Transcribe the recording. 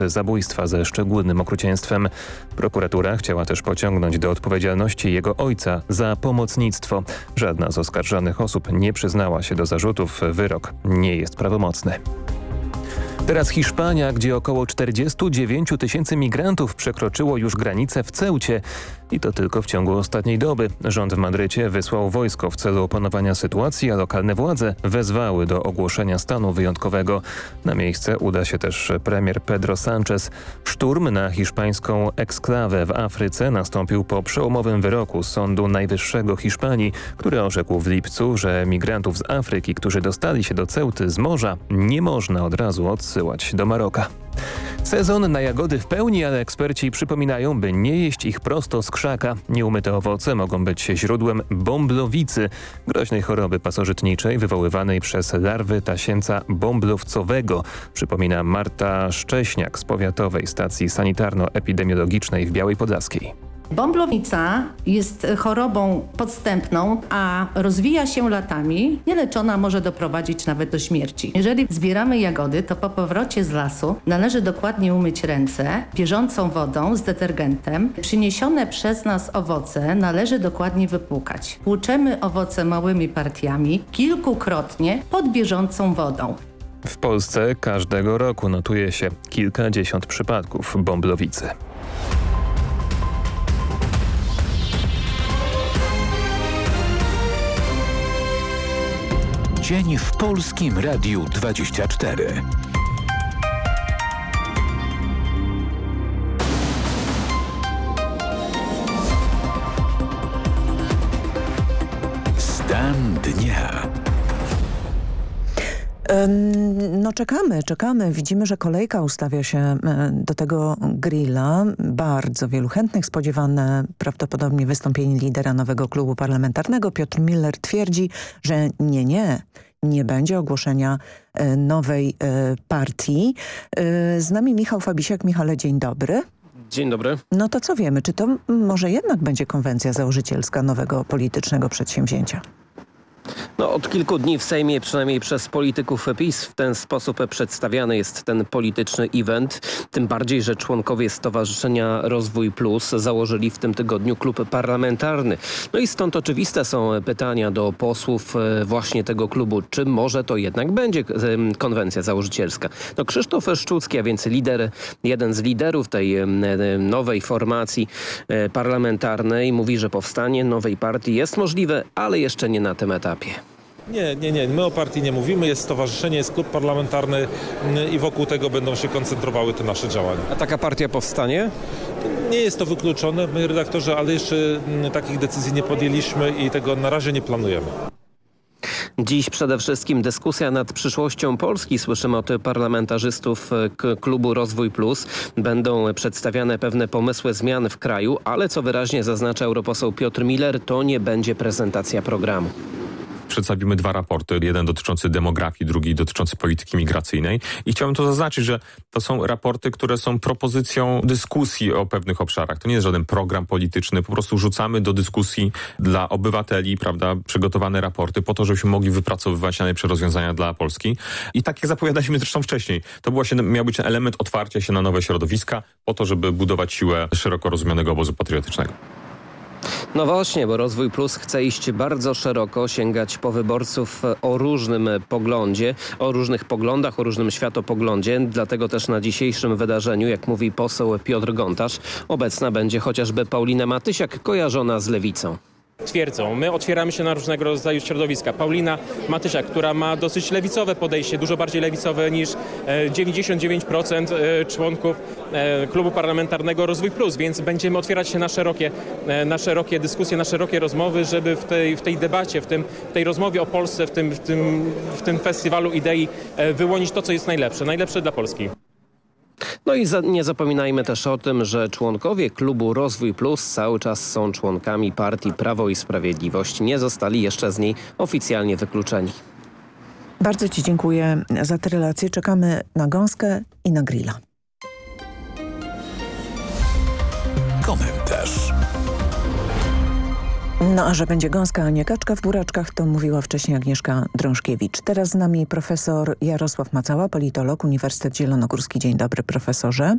zabójstwa ze szczególnym okrucieństwem. Prokuratura chciała też pociągnąć do odpowiedzialności jego ojca za pomocnictwo. Żadna z oskarżanych osób nie przyznała się do zarzutów. Wyrok nie jest prawomocny. Teraz Hiszpania, gdzie około 49 000 migrantów przekroczyło już granicę w Ceucie. I to tylko w ciągu ostatniej doby. Rząd w Madrycie wysłał wojsko w celu opanowania sytuacji, a lokalne władze wezwały do ogłoszenia stanu wyjątkowego. Na miejsce uda się też premier Pedro Sánchez. Szturm na hiszpańską eksklawę w Afryce nastąpił po przełomowym wyroku Sądu Najwyższego Hiszpanii, który orzekł w lipcu, że migrantów z Afryki, którzy dostali się do Ceuty z morza, nie można od razu odsyłać do Maroka. Sezon na jagody w pełni, ale eksperci przypominają, by nie jeść ich prosto z krzaka. Nieumyte owoce mogą być źródłem bąblowicy, groźnej choroby pasożytniczej wywoływanej przez larwy tasiemca bąblowcowego, przypomina Marta Szcześniak z Powiatowej Stacji Sanitarno-Epidemiologicznej w Białej Podlaskiej. Bąblowica jest chorobą podstępną, a rozwija się latami. Nieleczona może doprowadzić nawet do śmierci. Jeżeli zbieramy jagody, to po powrocie z lasu należy dokładnie umyć ręce bieżącą wodą z detergentem. Przyniesione przez nas owoce należy dokładnie wypłukać. Płuczemy owoce małymi partiami, kilkukrotnie pod bieżącą wodą. W Polsce każdego roku notuje się kilkadziesiąt przypadków bąblowicy. Dzień w Polskim Radiu 24. Stan dnia. No czekamy. Widzimy, że kolejka ustawia się do tego grilla. Bardzo wielu chętnych. Spodziewane prawdopodobnie wystąpienie lidera nowego klubu parlamentarnego. Piotr Müller twierdzi, że nie będzie ogłoszenia nowej partii. Z nami Michał Fabisiak. Michale, dzień dobry. Dzień dobry. No to co wiemy? Czy to może jednak będzie konwencja założycielska nowego politycznego przedsięwzięcia? No, od kilku dni w Sejmie, przynajmniej przez polityków PiS, w ten sposób przedstawiany jest ten polityczny event. Tym bardziej, że członkowie Stowarzyszenia Rozwój Plus założyli w tym tygodniu klub parlamentarny. No i stąd oczywiste są pytania do posłów właśnie tego klubu. Czy może to jednak będzie konwencja założycielska? No, Krzysztof Szczucki, a więc jeden z liderów tej nowej formacji parlamentarnej, mówi, że powstanie nowej partii jest możliwe, ale jeszcze nie na tym etapie. Nie. My o partii nie mówimy. Jest stowarzyszenie, jest klub parlamentarny i wokół tego będą się koncentrowały te nasze działania. A taka partia powstanie? Nie jest to wykluczone, panie redaktorze, ale jeszcze takich decyzji nie podjęliśmy i tego na razie nie planujemy. Dziś przede wszystkim dyskusja nad przyszłością Polski. Słyszymy od parlamentarzystów klubu Rozwój Plus. Będą przedstawiane pewne pomysły zmian w kraju, ale co wyraźnie zaznacza europoseł Piotr Müller, to nie będzie prezentacja programu. Przedstawimy dwa raporty, jeden dotyczący demografii, drugi dotyczący polityki migracyjnej. I chciałbym to zaznaczyć, że to są raporty, które są propozycją dyskusji o pewnych obszarach. To nie jest żaden program polityczny, po prostu rzucamy do dyskusji dla obywateli, prawda, przygotowane raporty po to, żebyśmy mogli wypracowywać najlepsze rozwiązania dla Polski. I tak jak zapowiadaliśmy zresztą wcześniej, to miał być element otwarcia się na nowe środowiska po to, żeby budować siłę szeroko rozumianego obozu patriotycznego. No właśnie, bo Rozwój Plus chce iść bardzo szeroko, sięgać po wyborców o różnym poglądzie, o różnych poglądach, o różnym światopoglądzie. Dlatego też na dzisiejszym wydarzeniu, jak mówi poseł Piotr Gontarz, obecna będzie chociażby Paulina Matysiak, kojarzona z Lewicą. Twierdzą, my otwieramy się na różnego rodzaju środowiska. Paulina Matysiak, która ma dosyć lewicowe podejście, dużo bardziej lewicowe niż 99% członków klubu parlamentarnego Rozwój Plus, więc będziemy otwierać się na szerokie dyskusje, na szerokie rozmowy, żeby w tej debacie, w tej rozmowie o Polsce, w tym festiwalu idei wyłonić to, co jest najlepsze dla Polski. No i nie zapominajmy też o tym, że członkowie klubu Rozwój Plus cały czas są członkami partii Prawo i Sprawiedliwość. Nie zostali jeszcze z niej oficjalnie wykluczeni. Bardzo Ci dziękuję za te relacje. Czekamy na gąskę i na grilla. Komentarz. No a że będzie gąska, a nie kaczka w buraczkach, to mówiła wcześniej Agnieszka Drążkiewicz. Teraz z nami profesor Jarosław Macała, politolog, Uniwersytet Zielonogórski. Dzień dobry, profesorze.